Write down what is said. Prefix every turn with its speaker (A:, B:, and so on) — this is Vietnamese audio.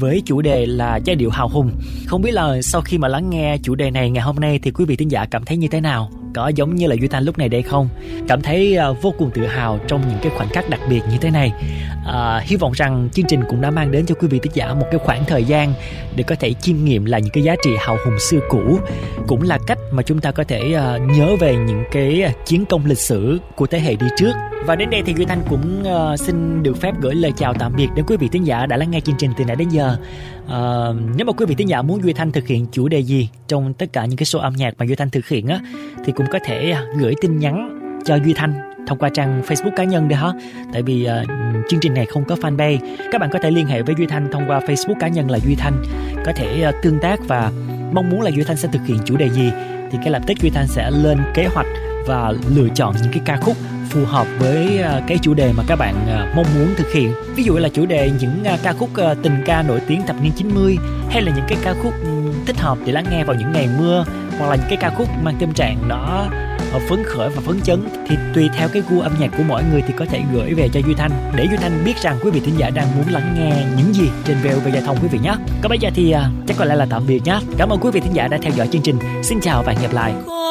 A: với chủ đề là giai điệu hào hùng. Không biết là sau khi mà lắng nghe chủ đề này ngày hôm nay thì quý vị thính giả cảm thấy như thế nào? Có giống như là Duy Thanh lúc này đây không? Cảm thấy vô cùng tự hào trong những cái khoảnh khắc đặc biệt như thế này. Hy vọng rằng chương trình cũng đã mang đến cho quý vị thính giả một cái khoảng thời gian để có thể chiêm nghiệm lại những cái giá trị hào hùng xưa cũ, cũng là cách mà chúng ta có thể nhớ về những cái chiến công lịch sử của thế hệ đi trước. Và đến đây thì Duy Thanh cũng xin được phép gửi lời chào tạm biệt đến quý vị thính giả đã lắng nghe chương trình từ nãy đến giờ. Nếu mà quý vị thính giả muốn Duy Thanh thực hiện chủ đề gì trong tất cả những cái show âm nhạc mà Duy Thanh thực hiện á, thì cũng có thể gửi tin nhắn cho Duy Thanh thông qua trang Facebook cá nhân đấy hả? Tại vì chương trình này không có fanpage. Các bạn có thể liên hệ với Duy Thanh thông qua Facebook cá nhân là Duy Thanh, có thể tương tác và mong muốn là Duy Thanh sẽ thực hiện chủ đề gì thì ngay lập tức Duy Thanh sẽ lên kế hoạch và lựa chọn những cái ca khúc phù hợp với cái chủ đề mà các bạn mong muốn thực hiện. Ví dụ là chủ đề những ca khúc tình ca nổi tiếng thập niên 90, hay là những cái ca khúc thích hợp để lắng nghe vào những ngày mưa, hoặc là những cái ca khúc mang tâm trạng nó phấn khởi và phấn chấn, thì tùy theo cái gu âm nhạc của mỗi người thì có thể gửi về cho Duy Thanh để Duy Thanh biết rằng quý vị thính giả đang muốn lắng nghe những gì trên VOV Giao thông quý vị nhé. Còn bây giờ thì chắc có lẽ là tạm biệt nhé. Cảm ơn quý vị thính giả đã theo dõi chương trình. Xin chào và hẹn gặp lại.